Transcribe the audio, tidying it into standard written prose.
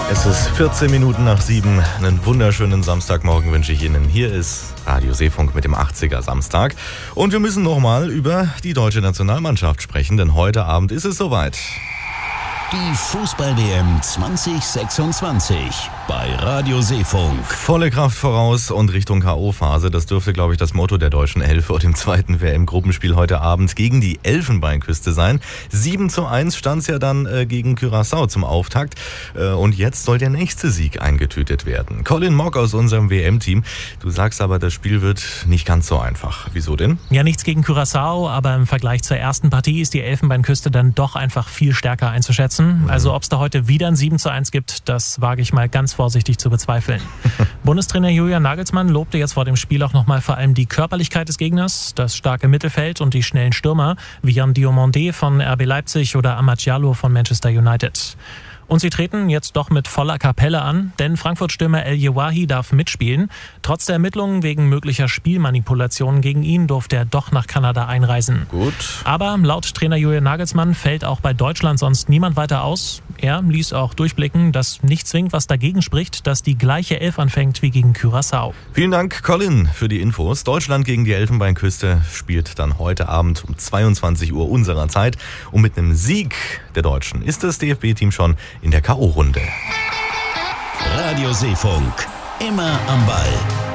Es ist 14 Minuten nach 7. Einen wunderschönen Samstagmorgen wünsche ich Ihnen. Hier ist Radio Seefunk mit dem 80er Samstag. Und wir müssen nochmal über die deutsche Nationalmannschaft sprechen, denn heute Abend ist es soweit. Die Fußball-WM 2026 bei Radio Seefunk. Volle Kraft voraus und Richtung K.O.-Phase. Das dürfte, glaube ich, das Motto der deutschen Elf vor dem zweiten WM-Gruppenspiel heute Abend gegen die Elfenbeinküste sein. 7:1 stand es ja dann gegen Curaçao zum Auftakt. Und jetzt soll der nächste Sieg eingetütet werden. Colin Mock aus unserem WM-Team. Du sagst aber, das Spiel wird nicht ganz so einfach. Wieso denn? Ja, nichts gegen Curaçao, aber im Vergleich zur ersten Partie ist die Elfenbeinküste dann doch einfach viel stärker einzuschätzen. Also ob es da heute wieder ein 7:1 gibt, das wage ich mal ganz vorsichtig zu bezweifeln. Bundestrainer Julian Nagelsmann lobte jetzt vor dem Spiel auch nochmal vor allem die Körperlichkeit des Gegners, das starke Mittelfeld und die schnellen Stürmer wie Jan Diomandé von RB Leipzig oder Amad Diallo von Manchester United. Und sie treten jetzt doch mit voller Kapelle an, denn Frankfurt-Stürmer El Yewahi darf mitspielen. Trotz der Ermittlungen wegen möglicher Spielmanipulationen gegen ihn durfte er doch nach Kanada einreisen. Gut. Aber laut Trainer Julian Nagelsmann fällt auch bei Deutschland sonst niemand weiter aus. Er ließ auch durchblicken, dass nicht zwingend was dagegen spricht, dass die gleiche Elf anfängt wie gegen Curaçao. Vielen Dank, Colin, für die Infos. Deutschland gegen die Elfenbeinküste spielt dann heute Abend um 22 Uhr unserer Zeit. Und mit einem Sieg der Deutschen ist das DFB-Team schon in der K.O.-Runde. Radio Seefunk, immer am Ball.